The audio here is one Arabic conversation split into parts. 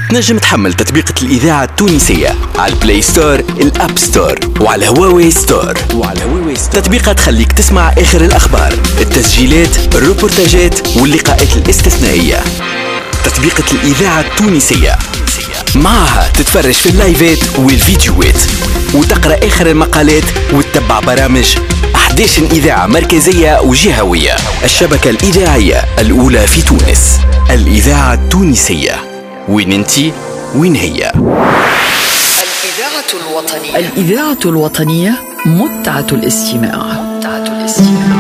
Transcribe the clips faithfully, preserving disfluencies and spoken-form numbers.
تنجم تحمل تطبيقة الإذاعة التونسية على البلاي ستور، الأب ستور، وعلى هواوي ستور. وعلى هواوي ستور تطبيقة تخليك تسمع آخر الأخبار، التسجيلات، الروبورتاجات واللقاءات الاستثنائية. تطبيقة الإذاعة التونسية معها تتفرج في اللايفات والفيديوهات وتقرأ آخر المقالات وتتبع برامج أحد عشر إذاعة مركزية وجهوية. الشبكة الإذاعية الأولى في تونس، الإذاعة التونسية. وين انتي؟ وين هي؟ الإذاعة الوطنية. الإذاعة الوطنية متعة الاستماع. متعة الاستماع.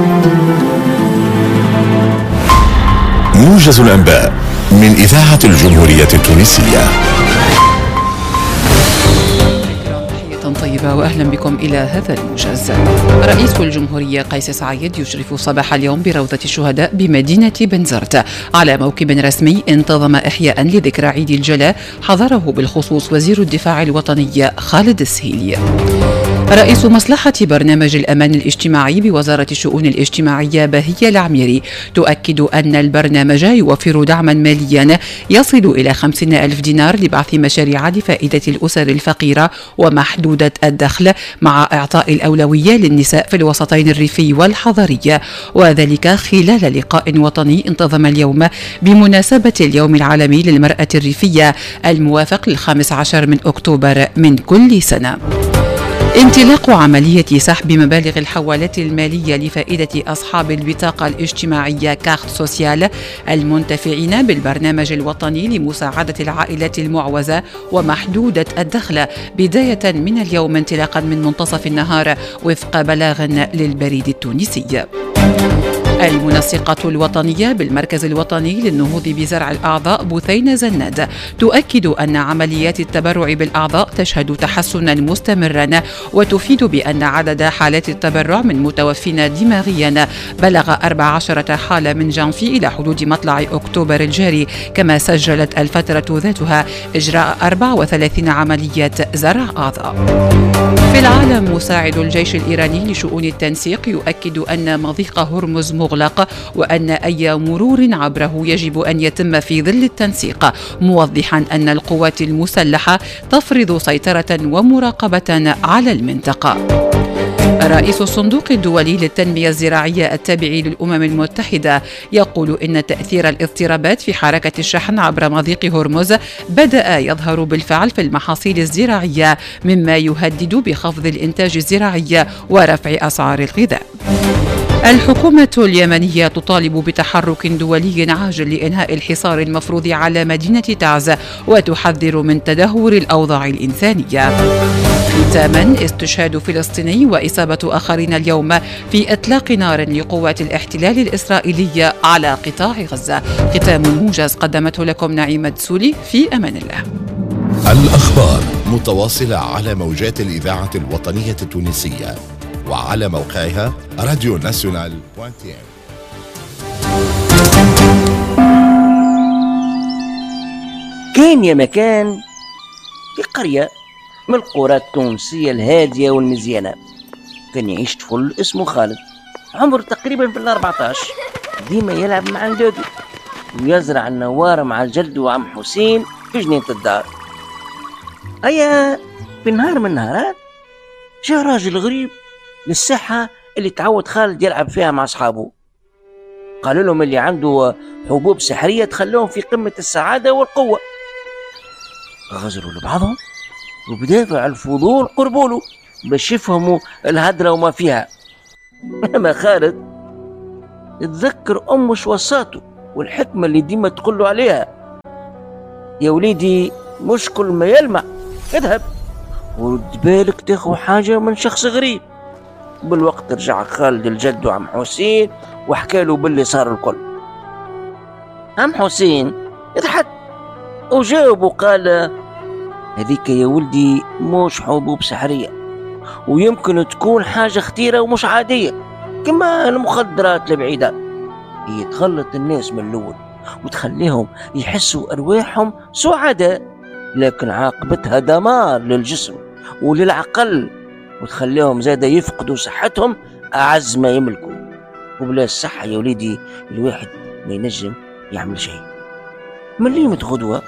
موجز الأنباء من إذاعة الجمهورية التونسية. طيبة وأهلا بكم إلى هذا الموجز. رئيس الجمهورية قيس سعيد يشرف صباح اليوم بروضة الشهداء بمدينة بنزرت على موكب رسمي انتظم إحياء لذكرى عيد الجلاء حضره بالخصوص وزير الدفاع الوطني خالد السهيلي. رئيس مصلحة برنامج الأمان الاجتماعي بوزارة الشؤون الاجتماعية بهية العميري تؤكد أن البرنامج يوفر دعما ماليا يصل إلى خمسين ألف دينار لبعث مشاريع لفائدة الأسر الفقيرة ومحدودة الدخل، مع إعطاء الأولوية للنساء في الوسطين الريفي والحضري، وذلك خلال لقاء وطني انتظم اليوم بمناسبة اليوم العالمي للمرأة الريفية الموافق للخامس عشر من أكتوبر من كل سنة. انطلاق عملية سحب مبالغ الحوالات المالية لفائدة أصحاب البطاقة الاجتماعية كارت سوسيال المنتفعين بالبرنامج الوطني لمساعدة العائلات المعوزة ومحدودة الدخل بداية من اليوم انطلاقا من منتصف النهار وفق بلاغ للبريد التونسي. المنسقة الوطنية بالمركز الوطني للنهوض بزرع الأعضاء بثينة زناد تؤكد أن عمليات التبرع بالأعضاء تشهد تحسنا مستمرا، وتفيد بأن عدد حالات التبرع من متوفين دماغيا بلغ أربع عشرة حالة من جانفي إلى حدود مطلع أكتوبر الجاري، كما سجلت الفترة ذاتها إجراء أربع وثلاثين عملية زرع أعضاء. في العالم، مساعد الجيش الإيراني لشؤون التنسيق يؤكد أن مضيق هرمز مغلق وأن أي مرور عبره يجب أن يتم في ظل التنسيق، موضحا أن القوات المسلحة تفرض سيطرة ومراقبة على المنطقة. رئيس الصندوق الدولي للتنمية الزراعية التابع للأمم المتحدة يقول إن تأثير الاضطرابات في حركة الشحن عبر مضيق هرمز بدأ يظهر بالفعل في المحاصيل الزراعية، مما يهدد بخفض الإنتاج الزراعي ورفع أسعار الغذاء. الحكومة اليمنية تطالب بتحرك دولي عاجل لإنهاء الحصار المفروض على مدينة تعز وتحذر من تدهور الأوضاع الإنسانية. ختاما، استشهاد فلسطيني وإصابة آخرين اليوم في إطلاق نار لقوات الاحتلال الإسرائيلية على قطاع غزة. ختام موجز قدمته لكم نعيمة سولي، في أمان الله. الأخبار متواصلة على موجات الإذاعة الوطنية التونسية وعلى موقعها راديو ناسيونال بوانتين. كان يا مكان في قرية من القرى التونسية الهادية والمزيانة، كان يعيش طفل اسمه خالد، عمره تقريبا في الأربعتاش، ديما يلعب مع أولادو ويزرع النوار مع جده وعم حسين في جنينة الدار. أيا في نهار من النهارات جاء راجل غريب للساحة اللي تعود خالد يلعب فيها مع أصحابه، قالوا لهم اللي عنده حبوب سحرية تخلوهم في قمة السعادة والقوة. غزروا لبعضهم وبدافع الفضول قربوله باش يفهموا الهدرة وما فيها. أما خالد يتذكر أمه وصاته والحكمة اللي ديما تقوله عليها: يا وليدي مش كل ما يلمع اذهب ورد بالك تاخو حاجة من شخص غريب. بالوقت رجع خالد الجد وعم حسين وحكاله باللي صار الكل. عم حسين يضحك وجاوب وقال: هذيك يا ولدي مش حبوب سحرية، ويمكن تكون حاجة خطيرة ومش عادية كما المخدرات البعيدة، هي تخلط الناس من الأول وتخليهم يحسوا أرواحهم سعداء، لكن عاقبتها دمار للجسم وللعقل، وتخليهم زادا يفقدوا صحتهم أعز ما يملكوا. وبلا الصحة يا وليدي الواحد ما ينجم يعمل شيء. من ليمة غدوة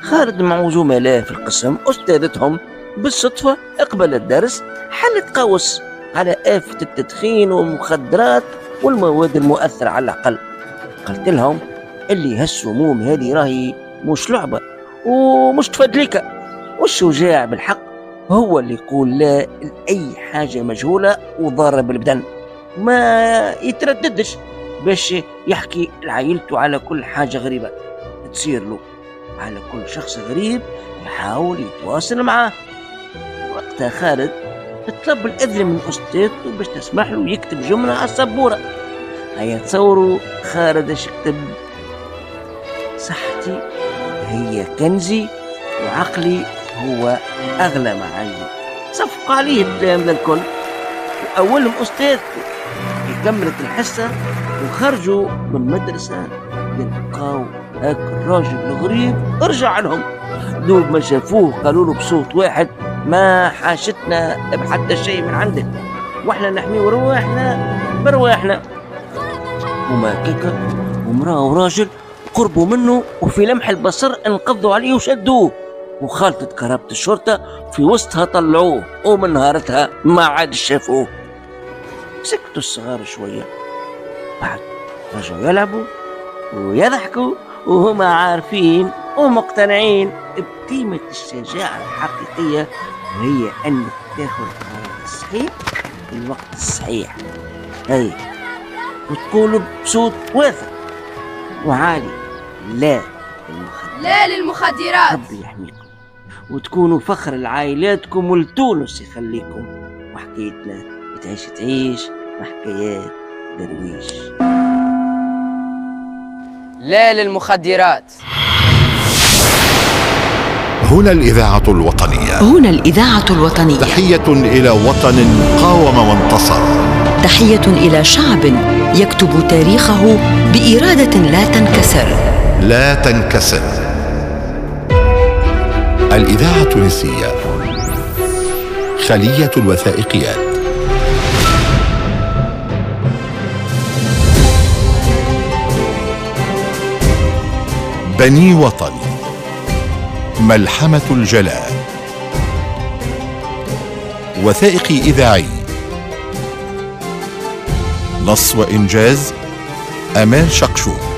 خالد مع زملائه في القسم أستاذتهم بالصدفة أقبل الدرس حلت قوس على آفة التدخين والمخدرات والمواد المؤثرة على العقل. قلت لهم اللي هالسموم هذه راهي مش لعبة ومش تفدلكة، والشجاع بالحق هو اللي يقول لا لأي حاجة مجهولة وضارة بالبدن، ما يترددش باش يحكي لعائلته على كل حاجة غريبة تصير له، على كل شخص غريب يحاول يتواصل معاه. وقتها خالد طلب الأذن من أستاذته باش تسمح له يكتب جملة على السبورة. هيا تصوروا خالد اش كتب: صحتي هي كنزي وعقلي هو أغلى ما عندي. صفق عليه الكلام الكل. وأولهم أستاذته كملت الحصة وخرجوا من المدرسة يلقاو هاك الراجل الغريب رجع لهم. دوب ما شافوه قالوا له بصوت واحد: ما حاشتنا بحتى شيء من عندك، واحنا نحميه رواحنا برواحنا. وما كيكا ومراه وراجل قربوا منه وفي لمح البصر انقضوا عليه وشدوه، وخالطة كرابة الشرطة في وسطها طلعوه، ومن نهارتها ما عاد شافوه. سكتوا الصغار شوية، بعد رجعوا يلعبوا ويضحكوا وهم عارفين ومقتنعين بقيمة الشجاعة الحقيقية، وهي أنك تاخذ القرار الصحيح في الوقت الصحيح. هاي وتقولوا بصوت واثق وعالي: لا للمخدرات، لا للمخدرات، ربي يحميكم وتكونوا فخر لعائلاتكم ولتونس يخليكم. وحكايتنا تعيش تعيش وحكايات درويش. لا للمخدرات. هنا الإذاعة الوطنية. هنا الإذاعة الوطنية. تحية إلى وطن قاوم وانتصر. تحية إلى شعب يكتب تاريخه بإرادة لا تنكسر. لا تنكسر. الإذاعة التونسية. خلية الوثائقيات. بني وطني. ملحمة الجلاء. وثائقي إذاعي. نص وإنجاز أمال شقشوق.